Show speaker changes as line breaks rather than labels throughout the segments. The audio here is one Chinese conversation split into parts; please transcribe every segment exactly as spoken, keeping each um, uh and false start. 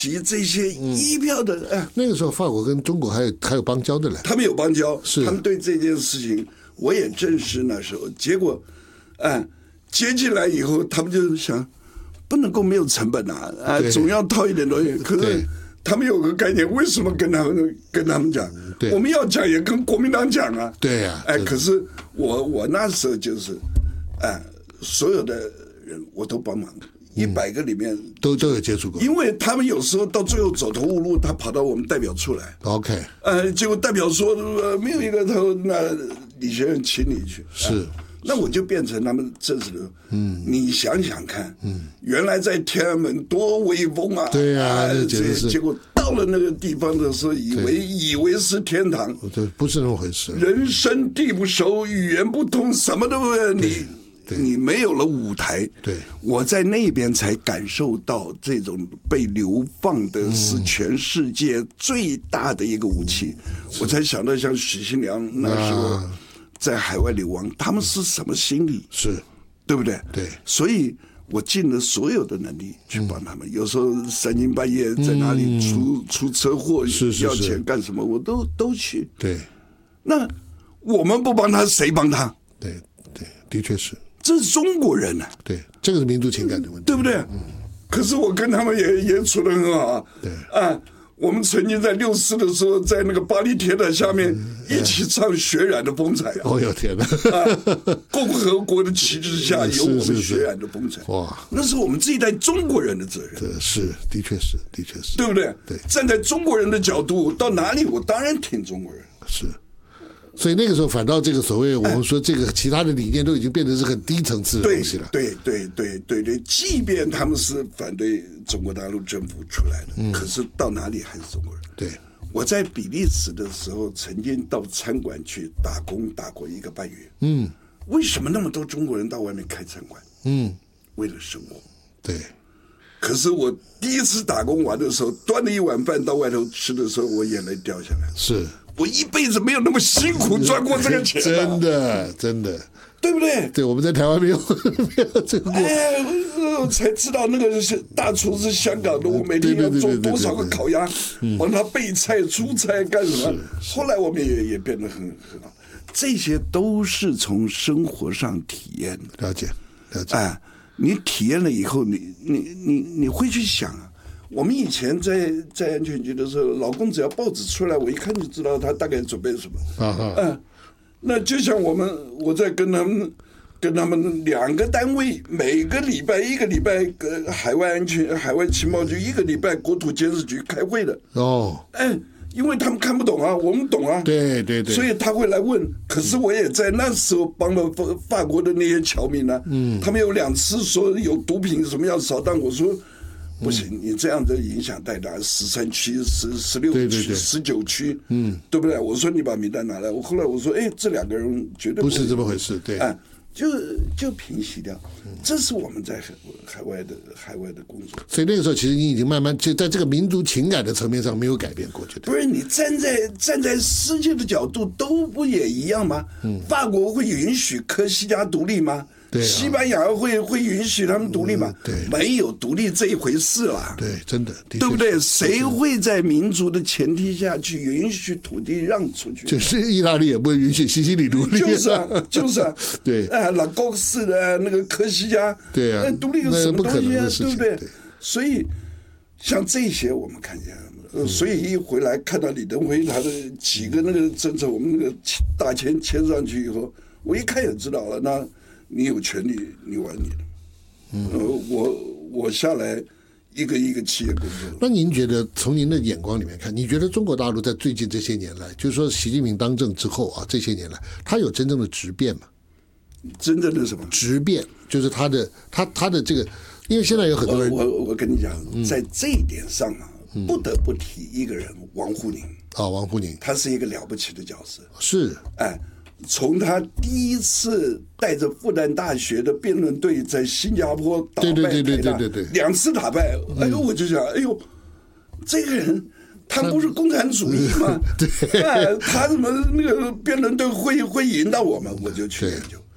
及这些一票的，嗯、哎，
那个时候法国跟中国还有还有邦交的嘞，
他们有邦交，
是
他们对这件事情我也证实那时候，结果，哎，接进来以后，他们就想不能够没有成本啊，啊，总要掏一点东西。可是他们有个概念，为什么跟他们跟他们讲？我们要讲也跟国民党讲啊。
对呀、啊，
哎，可是我我那时候就是，哎，所有的人我都帮忙。一百个里面、嗯、
都都有接触过，
因为他们有时候到最后走投无路，他跑到我们代表处来
，OK，
呃，结果代表说、呃、没有一个头，那李学院请你去，
是，
呃、那我就变成他们正式的，嗯，你想想看，嗯，原来在天安门多威风啊，
对呀、啊，
呃、
这
结果到了那个地方的时候，以为以为是天堂，
对，不是那么回事，
人生地不熟，语言不通，什么都不你。你没有了舞台，
对，
我在那边才感受到这种被流放的是全世界最大的一个武器。嗯、我才想到像许信良那时候在海外流亡，啊、他们是什么心理？
是，
对不对？
对，
所以我尽了所有的能力去帮他们。嗯、有时候三更半夜在哪里出、嗯、出车祸，
是是是
要钱干什么，我都都去。
对，
那我们不帮他，谁帮他？
对对，的确是。
这是中国人啊，
对，这个是民族情感的问题，
对不对？嗯、可是我跟他们也也处得很好啊。
对
啊，我们曾经在六四的时候，在那个巴黎铁塔下面一起唱《血染的风采》啊。
哦哟天哪！
啊，共和国的旗帜下有我们血染的风采。
哇，
那是我们这一代中国人的责任。
对，是，的确是，的确是，
对不对？
对，
站在中国人的角度，到哪里我当然挺中国人。
是。所以那个时候，反倒这个所谓我们说这个其他的理念都已经变得是很低层次的东西了。
对对对对对，即便他们是反对中国大陆政府出来的，嗯、可是到哪里还是中国人。
对，
我在比利时的时候，曾经到餐馆去打工，打过一个半月。嗯，为什么那么多中国人到外面开餐馆？嗯，为了生活。
对。
可是我第一次打工完的时候，端了一碗饭到外头吃的时候，我眼泪掉下来。
是。
我一辈子没有那么辛苦赚过这个钱、啊，
真的真的，
对不对？
对，我们在台湾没有没有这个过，
哎，我才知道那个是大厨是香港的，我每天要做多少个烤鸭，帮他备菜、出菜干什么？后来我们也也变得很很好，这些都是从生活上体验的。
了解了解，
哎，你体验了以后，你你你你会去想啊。我们以前在在安全局的时候，老公只要报纸出来，我一看就知道他大概准备什么。啊哈，嗯，那就像我们我在跟他们跟他们两个单位，每个礼拜一个礼拜跟海外安全海外情报局一个礼拜国土监视局开会的。哦，哎，因为他们看不懂啊，我们懂啊。
对对对。
所以他会来问，可是我也在那时候帮了法法国的那些侨民呢、啊。嗯。他们有两次说有毒品什么要扫荡，我说。不行，你这样的影响太大，十三区、十十六区、十九区，嗯，对不对？我说你把名单拿来，我后来我说，哎，这两个人绝对
不是这么回事，对，
哎，就就平息掉，这是我们在海海外的海外的工作。
所以那个时候，其实你已经慢慢就在这个民族情感的层面上没有改变过，觉得
不是你站在站在世界的角度都不也一样吗？嗯，法国会允许科西嘉独立吗？
对啊、
西班牙会会允许他们独立吗？
嗯、对，
没有独立这一回事啦。
对，真的，
对不对？谁会在民族的前提下去允许土地让出去？
就是意大利也不会允许西西里独立。
就是啊，就是啊。
对，
啊，拉高斯的那个科西嘉，
对啊，
独立有什么东西啊？对不对？
对，
所以像这些我们看见。呃、所以一回来看到李登辉他的几个那个政策，我们那个大签签上去以后，我一看也知道了。那你有权利，你玩你的。嗯，呃、我我下来一个一个企业工作。
那您觉得从您的眼光里面看，你觉得中国大陆在最近这些年来，就是说习近平当政之后啊，这些年来，他有真正的质变吗？
真正的什么
质变？就是他的他他的这个，因为现在有很多人，
我我我跟你讲，在这一点上啊。嗯、不得不提一个人，王沪宁
啊，王沪宁，
他是一个了不起的角色。
是，
哎，从他第一次带着复旦大学的辩论队在新加坡打败台大，
对对对对对对，
两次打败，哎呦，我就想，哎呦，这个人他不是共产主义吗？
对，
哎，他怎么那个辩论队会会赢到我们？我就去研究。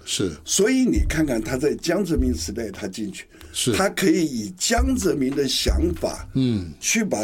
是，
所以你看看他在江泽民时代他进去，
是
他可以以江泽民的想法，嗯，去把